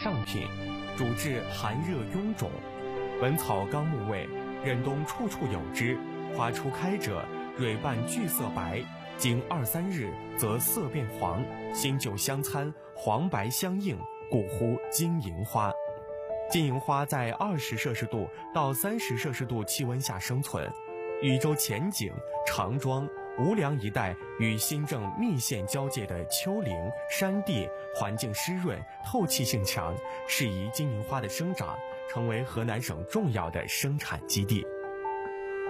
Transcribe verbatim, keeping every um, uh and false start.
上品，主治寒热臃肿。本草纲目谓：忍冬处处有之，花初开者，蕊瓣聚色白，经二三日，则色变黄，新旧相参，黄白相映，故呼金银花。金银花在二十摄氏度到三十摄氏度气温下生存，禹州前景、长庄、无梁一带与新郑密县交界的丘陵、山地环境湿润，透气性强，适宜金银花的生长，成为河南省重要的生产基地。